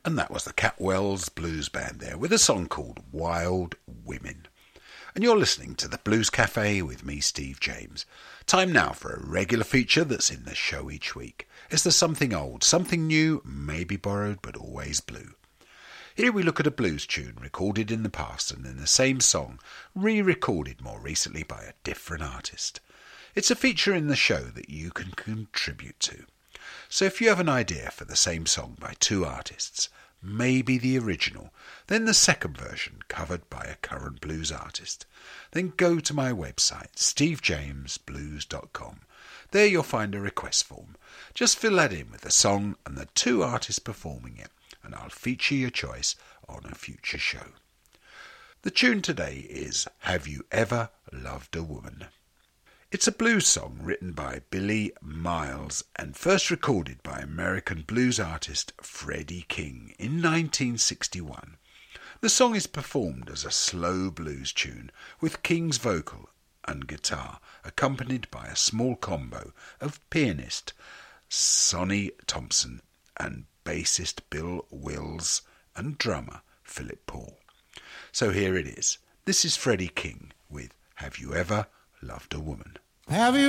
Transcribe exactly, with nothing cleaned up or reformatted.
And that was the Catwells Blues Band there with a song called Wild Women. And you're listening to the Blues Cafe with me, Steve James. Time now for a regular feature that's in the show each week. It's the something old, something new, maybe borrowed, but always blue. Here we look at a blues tune recorded in the past and in the same song, re-recorded more recently by a different artist. It's a feature in the show that you can contribute to. So if you have an idea for the same song by two artists, maybe the original, then the second version covered by a current blues artist, then go to my website, steve james blues dot com. There you'll find a request form. Just fill that in with the song and the two artists performing it, and I'll feature your choice on a future show. The tune today is Have You Ever Loved a Woman? It's a blues song written by Billy Miles and first recorded by American blues artist Freddie King in nineteen sixty-one. The song is performed as a slow blues tune with King's vocal and guitar accompanied by a small combo of pianist Sonny Thompson and bassist Bill Wills and drummer Philip Paul. So here it is. This is Freddie King with Have You Ever Loved a Woman? Have you